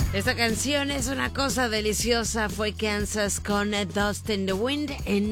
Esta canción es una cosa deliciosa. Fue Kansas con Dust in the Wind en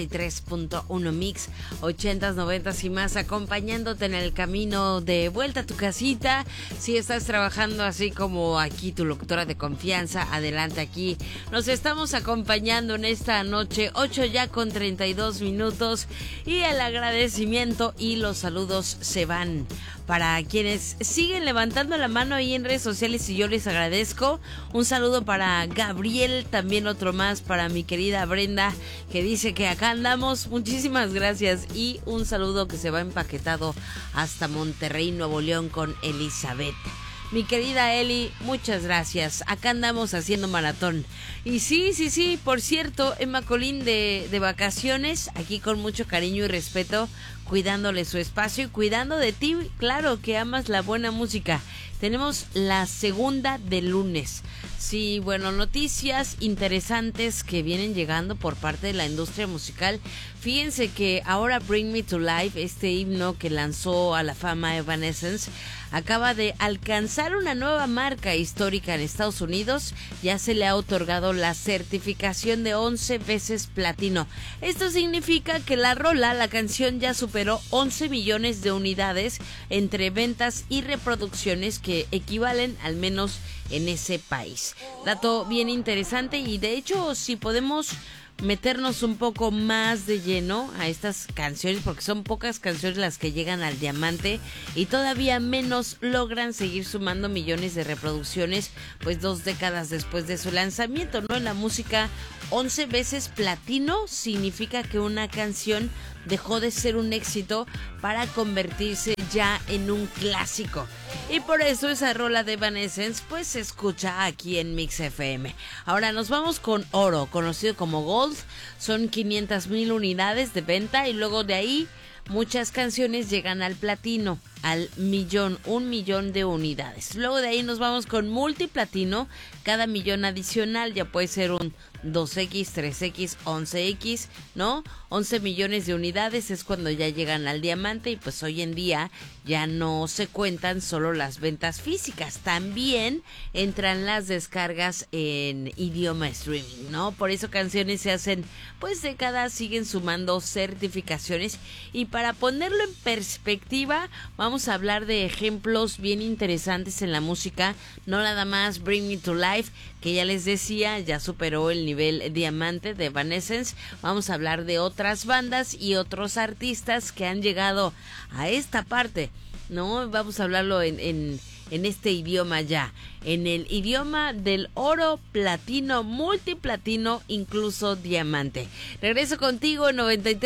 93.1 Mix, 80s, 90s y más, acompañándote en el camino de vuelta a tu casita. Si estás trabajando así como aquí tu locutora de confianza, adelante, aquí nos estamos acompañando en esta noche, 8 ya con 32 minutos, y el agradecimiento y los saludos se van para quienes siguen levantando la mano ahí en redes sociales, y yo les agradezco. Un saludo para Gabriel, también otro más para mi querida Brenda, que dice que acá andamos. Muchísimas gracias, y un saludo que se va empaquetado hasta Monterrey, Nuevo León, con Elizabeth. Mi querida Eli, muchas gracias. Acá andamos haciendo maratón. Y sí, por cierto, Emma Colín de vacaciones, aquí con mucho cariño y respeto, cuidándole su espacio y cuidando de ti, claro, que amas la buena música. Tenemos la segunda de lunes. Sí, bueno, noticias interesantes que vienen llegando por parte de la industria musical. Fíjense que ahora Bring Me to Life, este himno que lanzó a la fama Evanescence, acaba de alcanzar una nueva marca histórica en Estados Unidos. Ya se le ha otorgado la certificación de 11 veces platino. Esto significa que la canción ya superó 11 millones de unidades entre ventas y reproducciones, que equivalen al menos en ese país. Dato bien interesante, y de hecho, si podemos meternos un poco más de lleno a estas canciones, porque son pocas canciones las que llegan al diamante y todavía menos logran seguir sumando millones de reproducciones, pues 2 décadas después de su lanzamiento, ¿no? En la música, 11 veces platino significa que una canción dejó de ser un éxito para convertirse ya en un clásico. Y por eso esa rola de Evanescence pues se escucha aquí en Mix FM. Ahora nos vamos con Oro, conocido como Gold. Son 500,000 unidades de venta, y luego de ahí muchas canciones llegan al platino, al millón, 1,000,000 de unidades. Luego de ahí nos vamos con multiplatino. Cada millón adicional ya puede ser un 2X, 3X, 11X, ¿no? 11 millones de unidades es cuando ya llegan al diamante, y pues hoy en día ya no se cuentan solo las ventas físicas, también entran las descargas en idioma streaming, ¿no? Por eso canciones se hacen pues décadas, siguen sumando certificaciones, y para ponerlo en perspectiva vamos a hablar de ejemplos bien interesantes en la música. No nada más Bring Me to Life, que ya les decía, ya superó el nivel diamante de Evanescence. Vamos a hablar de otras bandas y otros artistas que han llegado a esta parte, ¿no? Vamos a hablarlo en este idioma ya, en el idioma del oro, platino, multiplatino, incluso diamante. Regreso contigo en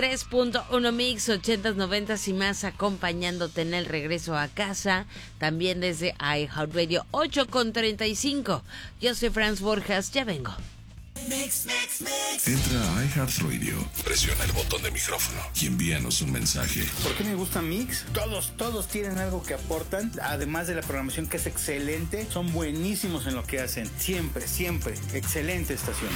93.1 Mix, 80s, 90s y más, acompañándote en el regreso a casa, también desde iHeartRadio, 8:35. Yo soy Franz Borjas, ya vengo. Mix. Entra a iHeartRadio, presiona el botón de micrófono y envíanos un mensaje. ¿Por qué me gusta Mix? Todos tienen algo que aportan, además de la programación, que es excelente. Son buenísimos en lo que hacen, siempre, excelente estación.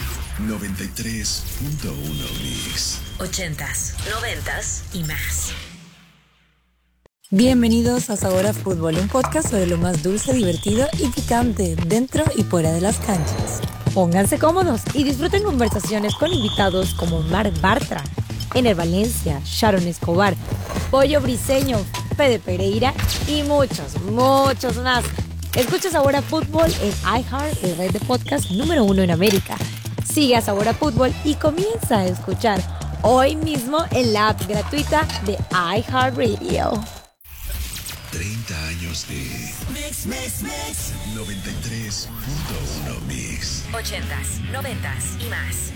93.1 Mix, 80s, 90s y más. Bienvenidos a Sabor a Fútbol, un podcast sobre lo más dulce, divertido y picante dentro y fuera de las canchas. Pónganse cómodos y disfruten conversaciones con invitados como Marc Bartra, Ener Valencia, Sharon Escobar, Pollo Briseño, Fede Pereira y muchos más. Escucha Sabor a Fútbol en iHeart, el red de podcast número 1 en América. Sigue a Sabor a Fútbol y comienza a escuchar hoy mismo en la app gratuita de iHeartRadio. 30 años de Mix. 93.1 Mix, 80s, 90s y más.